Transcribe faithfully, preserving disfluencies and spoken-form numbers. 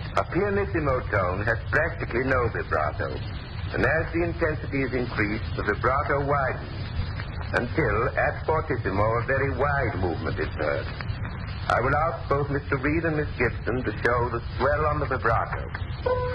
A pianissimo tone has practically no vibrato, and as the intensity is increased, the vibrato widens, until at fortissimo a very wide movement is heard. I will ask both Mister Reed and Miss Gibson to show the swell on the vibrato.